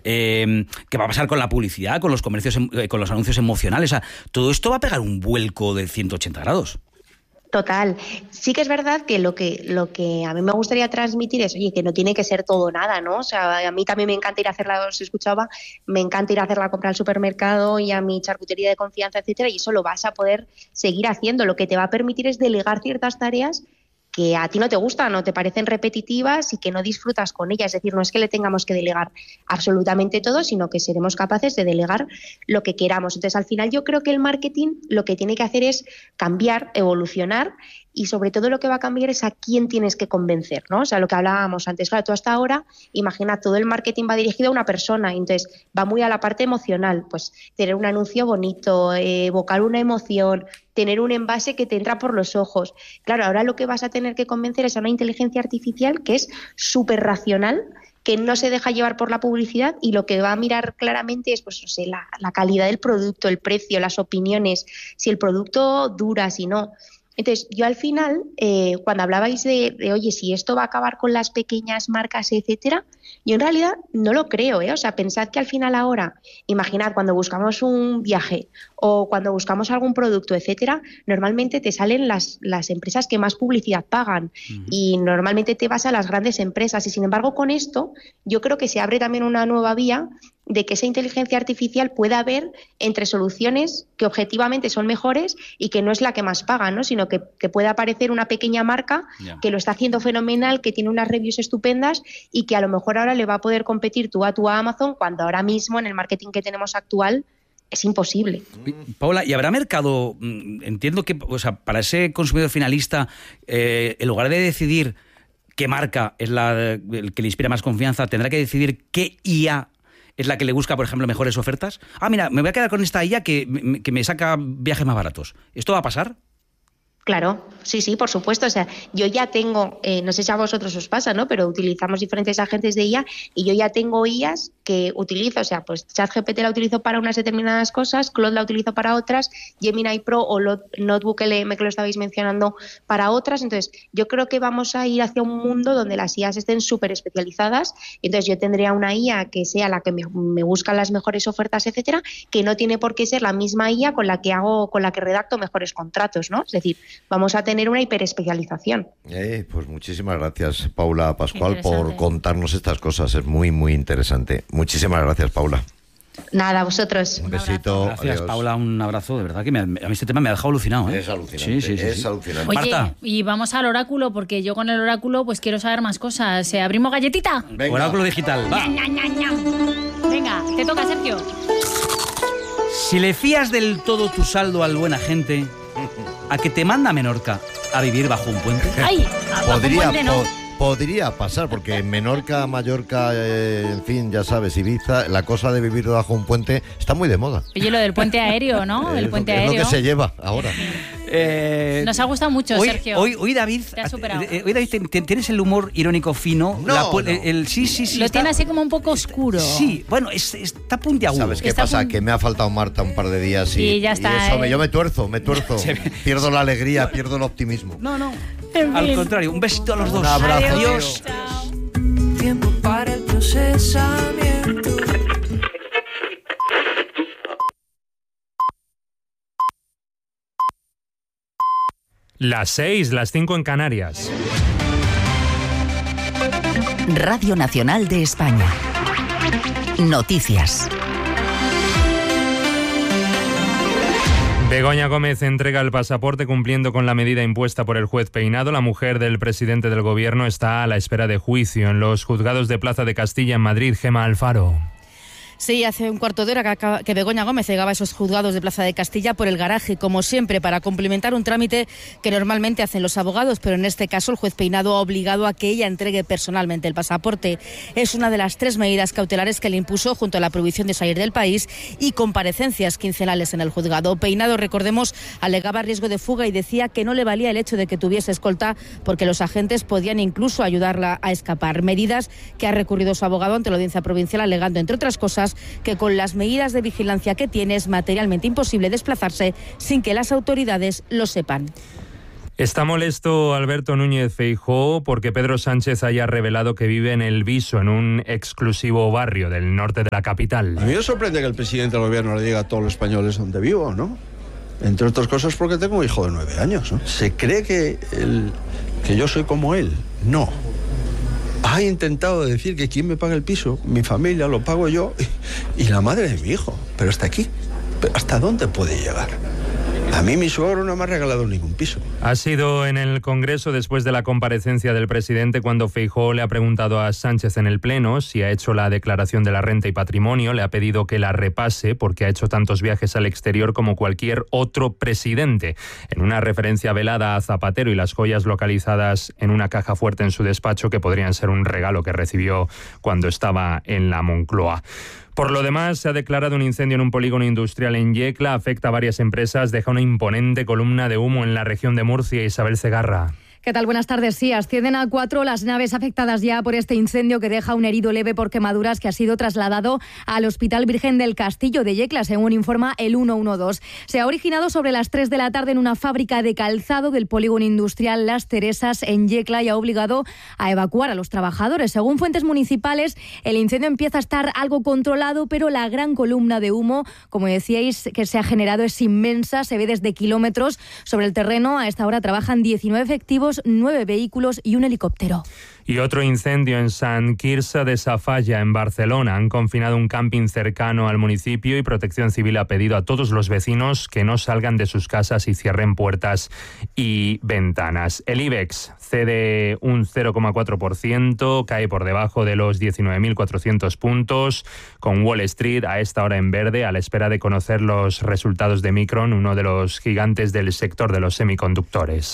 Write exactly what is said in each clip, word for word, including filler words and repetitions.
eh, qué va a pasar con la publicidad, con los comercios, eh, con los anuncios emocionales. O sea, todo esto va a pegar un vuelco de ciento ochenta grados. Total. Sí que es verdad que lo que lo que a mí me gustaría transmitir es, oye, que no tiene que ser todo nada, ¿no? O sea, a mí también me encanta ir a hacer la, os escuchaba, me encanta ir a hacer la compra al supermercado y a mi charcutería de confianza, etcétera, y eso lo vas a poder seguir haciendo. Lo que te va a permitir es delegar ciertas tareas que a ti no te gustan o te parecen repetitivas y que no disfrutas con ellas. Es decir, no es que le tengamos que delegar absolutamente todo, sino que seremos capaces de delegar lo que queramos. Entonces, al final yo creo que el marketing lo que tiene que hacer es cambiar, evolucionar, y sobre todo lo que va a cambiar es a quién tienes que convencer, ¿no? O sea, lo que hablábamos antes, claro, tú hasta ahora, imagina, todo el marketing va dirigido a una persona, entonces va muy a la parte emocional, pues tener un anuncio bonito, eh, evocar una emoción, tener un envase que te entra por los ojos. Claro, ahora lo que vas a tener que convencer es a una inteligencia artificial que es súper racional, que no se deja llevar por la publicidad y lo que va a mirar claramente es, pues, no sé, la, la calidad del producto, el precio, las opiniones, si el producto dura, si no. Entonces, yo al final, eh, cuando hablabais de, de, oye, si esto va a acabar con las pequeñas marcas, etcétera, yo en realidad no lo creo, ¿eh? O sea, pensad que al final ahora, imaginad, cuando buscamos un viaje o cuando buscamos algún producto, etcétera, normalmente te salen las, las empresas que más publicidad pagan, uh-huh. y normalmente te vas a las grandes empresas. Y sin embargo, con esto, yo creo que se abre también una nueva vía de que esa inteligencia artificial pueda ver entre soluciones que objetivamente son mejores y que no es la que más paga, ¿no? Sino que, que pueda aparecer una pequeña marca yeah. que lo está haciendo fenomenal, que tiene unas reviews estupendas y que a lo mejor ahora le va a poder competir tú a tú a Amazon, cuando ahora mismo en el marketing que tenemos actual es imposible. Paula, ¿y habrá mercado? Entiendo que, o sea, para ese consumidor finalista, eh, en lugar de decidir qué marca es la el que le inspira más confianza, tendrá que decidir qué I A es la que le busca, por ejemplo, mejores ofertas. Ah, mira, me voy a quedar con esta I A que, que me saca viajes más baratos. ¿Esto va a pasar? Claro, sí, sí, por supuesto. O sea, yo ya tengo, eh, no sé si a vosotros os pasa, ¿no? Pero utilizamos diferentes agentes de I A y yo ya tengo I As que utilizo. O sea, pues ChatGPT la utilizo para unas determinadas cosas, Claude la utilizo para otras, Gemini Pro o Notebook L M, que lo estabais mencionando, para otras. Entonces, yo creo que vamos a ir hacia un mundo donde las I As estén súper especializadas. Entonces, yo tendría una I A que sea la que me, me busca las mejores ofertas, etcétera, que no tiene por qué ser la misma I A con la que hago, con la que redacto mejores contratos, ¿no? Es decir, vamos a tener una hiperespecialización. Eh, pues muchísimas gracias, Paula Pascual, por contarnos estas cosas. Es muy, muy interesante. Muchísimas gracias, Paula. Nada, a vosotros. Un, un besito. Gracias, adiós. Paula, un abrazo. De verdad que me, a mí este tema me ha dejado alucinado, ¿eh? Es alucinante. Sí, sí, sí, es sí. alucinante. Oye, Marta. Y vamos al oráculo, porque yo con el oráculo pues quiero saber más cosas. ¿Eh, ¿Abrimos galletita? Venga. Oráculo digital, va. Ña, ña, ña, ña. Venga, te toca, Sergio. Si le fías del todo tu saldo al buen agente, ¿a que te manda a Menorca a vivir bajo un puente? ¡Ay! Bajo un Podría, puente, ¿no? po- podría pasar, porque en Menorca, Mallorca, eh, en fin, ya sabes, Ibiza, la cosa de vivir bajo un puente está muy de moda. Oye, lo del puente aéreo, ¿no? El es, puente lo, es aéreo. lo que se lleva ahora. Eh, Nos ha gustado mucho, hoy, Sergio. Hoy, hoy David, Te ha superado. eh, hoy David te- te- tienes el humor irónico fino. No, la, pu- no. El, el- sí, sí, sí. Lo está- tiene así como un poco oscuro. Sí, bueno, es, está puntiagudo. ¿Sabes qué Está pasa? pun- Que me ha faltado Marta un par de días y, Y ya está, y eso me, ¿eh? yo me tuerzo, me tuerzo. Pierdo la alegría, pierdo el optimismo. No, no. En Al fin. contrario, un besito a los dos. Un abrazo, Adiós. tío. Chao. Tiempo para el procesamiento. Las seis, las cinco en Canarias. Radio Nacional de España. Noticias. Begoña Gómez entrega el pasaporte cumpliendo con la medida impuesta por el juez Peinado. La mujer del presidente del gobierno está a la espera de juicio en los juzgados de Plaza de Castilla en Madrid. Gemma Alfaro. Sí, hace un cuarto de hora que, acaba, que Begoña Gómez llegaba a esos juzgados de Plaza de Castilla por el garaje, como siempre, para complementar un trámite que normalmente hacen los abogados, pero en este caso el juez Peinado ha obligado a que ella entregue personalmente el pasaporte. Es una de las tres medidas cautelares que le impuso junto a la prohibición de salir del país y comparecencias quincenales en el juzgado. Peinado, recordemos, alegaba riesgo de fuga y decía que no le valía el hecho de que tuviese escolta porque los agentes podían incluso ayudarla a escapar. Medidas que ha recurrido su abogado ante la audiencia provincial, alegando, entre otras cosas, que con las medidas de vigilancia que tiene es materialmente imposible desplazarse sin que las autoridades lo sepan. Está molesto Alberto Núñez Feijóo porque Pedro Sánchez haya revelado que vive en El Viso, en un exclusivo barrio del norte de la capital. A mí me sorprende que el presidente del gobierno le diga a todos los españoles dónde vivo, ¿no? Entre otras cosas porque tengo un hijo de nueve años, ¿no? ¿Se cree que, el, que yo soy como él? No. Ha intentado decir que quien me paga el piso, mi familia, lo pago yo y, y la madre de mi hijo. Pero hasta aquí. ¿Pero hasta dónde puede llegar? A mí mi suegro no me ha regalado ningún piso. Ha sido en el Congreso después de la comparecencia del presidente cuando Feijóo le ha preguntado a Sánchez en el Pleno si ha hecho la declaración de la renta y patrimonio. Le ha pedido que la repase porque ha hecho tantos viajes al exterior como cualquier otro presidente. En una referencia velada a Zapatero y las joyas localizadas en una caja fuerte en su despacho que podrían ser un regalo que recibió cuando estaba en la Moncloa. Por lo demás, se ha declarado un incendio en un polígono industrial en Yecla, afecta a varias empresas, deja una imponente columna de humo en la región de Murcia. Isabel Segarra. ¿Qué tal? Buenas tardes. Sí, ascienden a cuatro las naves afectadas ya por este incendio que deja un herido leve por quemaduras que ha sido trasladado al Hospital Virgen del Castillo de Yecla, según informa el ciento doce. Se ha originado sobre las tres de la tarde en una fábrica de calzado del polígono industrial Las Teresas en Yecla y ha obligado a evacuar a los trabajadores. Según fuentes municipales, el incendio empieza a estar algo controlado, pero la gran columna de humo, como decíais, que se ha generado es inmensa, se ve desde kilómetros sobre el terreno. A esta hora trabajan diecinueve efectivos, nueve vehículos y un helicóptero. Y otro incendio en Sant Quirze de Safalla, en Barcelona. Han confinado un camping cercano al municipio y Protección Civil ha pedido a todos los vecinos que no salgan de sus casas y cierren puertas y ventanas. El IBEX cede un cero coma cuatro por ciento, cae por debajo de los diecinueve mil cuatrocientos puntos, con Wall Street a esta hora en verde, a la espera de conocer los resultados de Micron, uno de los gigantes del sector de los semiconductores.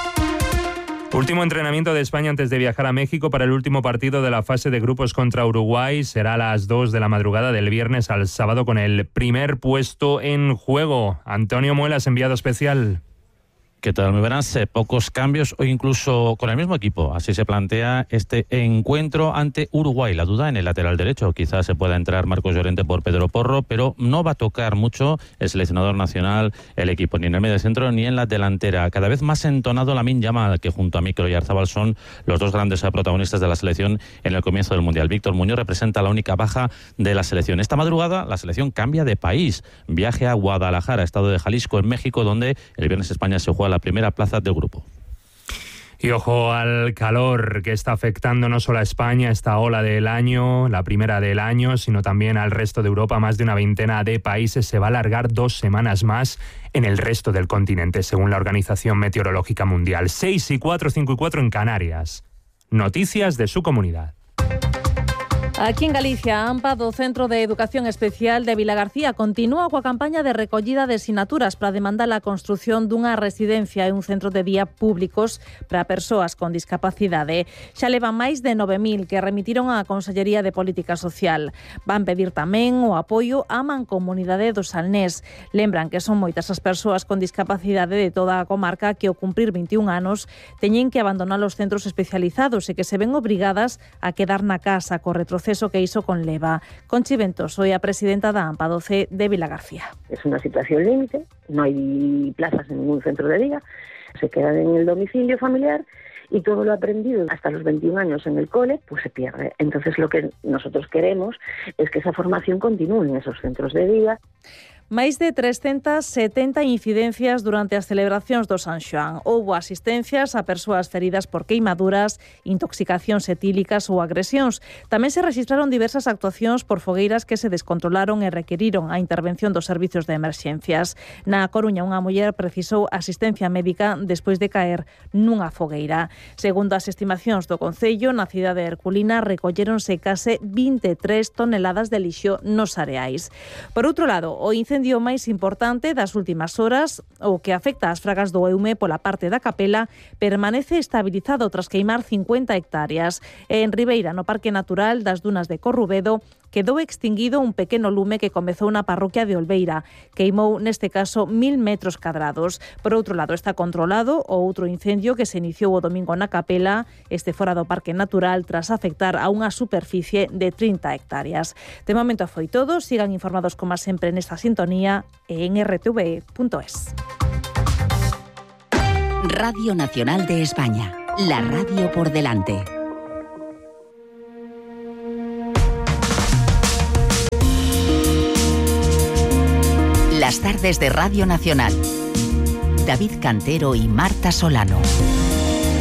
Último entrenamiento de España antes de viajar a México para el último partido de la fase de grupos contra Uruguay. Será a las dos de la madrugada del viernes al sábado con el primer puesto en juego. Antonio Muelas, enviado especial. ¿Qué tal? Muy buenas. Eh, pocos cambios o incluso con el mismo equipo. Así se plantea este encuentro ante Uruguay. La duda en el lateral derecho. Quizás se pueda entrar Marcos Llorente por Pedro Porro, pero no va a tocar mucho el seleccionador nacional, el equipo, ni en el medio centro ni en la delantera. Cada vez más entonado Lamine Yamal, que junto a Micro y Arzabal son los dos grandes protagonistas de la selección en el comienzo del Mundial. Víctor Muñoz representa la única baja de la selección. Esta madrugada la selección cambia de país. Viaje a Guadalajara, estado de Jalisco, en México, donde el viernes España se juega la primera plaza del grupo. Y ojo al calor que está afectando no solo a España, esta ola del año, la primera del año, sino también al resto de Europa. Más de una veintena de países. Se va a alargar dos semanas más en el resto del continente, según la Organización Meteorológica Mundial. Seis y cuatro, cinco y cuatro en Canarias. Noticias de su comunidad. Aquí en Galicia, AMPA do Centro de Educación Especial de Vilagarcía continúa coa campaña de recollida de sinaturas para demandar a construción dunha residencia e un centro de día públicos para persoas con discapacidade. Xa levan máis de nove mil que remitiron á Consellería de Política Social. Van pedir tamén o apoio á Mancomunidade do Salnés. Lembran que son moitas as persoas con discapacidade de toda a comarca que ao cumprir vinte e un anos teñen que abandonar os centros especializados e que se ven obrigadas a quedar na casa co retroceso que hizo con Leva. Conchi Ventos, soy a presidenta de AMPA doce de Vilagarcía. Es una situación límite, no hay plazas en ningún centro de día, se quedan en el domicilio familiar y todo lo aprendido hasta los veintiún años en el cole, pues se pierde. Entonces lo que nosotros queremos es que esa formación continúe en esos centros de día. Máis de trescentas setenta incidencias durante as celebracións do San Xoán. Houbo asistencias a persoas feridas por queimaduras, intoxicacións etílicas ou agresións. Tamén se registraron diversas actuacións por fogueiras que se descontrolaron e requeriron a intervención dos servizos de emerxencias. Na Coruña, unha muller precisou asistencia médica despois de caer nunha fogueira. Segundo as estimacións do Concello, na cidade herculina recolléronse case vinte e tres toneladas de lixo nos areais. Por outro lado, o incendio O máis importante das últimas horas, o que afecta ás fragas do Eume pola parte da capela, permanece estabilizado tras queimar cincuenta hectáreas. En Ribeira, no Parque Natural das Dunas de Corrubedo, quedou extinguido un pequeno lume que comezou na parroquia de Olveira. Queimou, neste caso, mil metros cadrados. Por outro lado, está controlado o outro incendio que se iniciou o domingo na capela, este fora do Parque Natural, tras afectar a unha superficie de trinta hectáreas. De momento foi todo. Sigan informados como sempre nesta sintonía e en r t v punto es. Radio Nacional de España, la radio por delante. Las tardes de Radio Nacional. David Cantero y Marta Solano.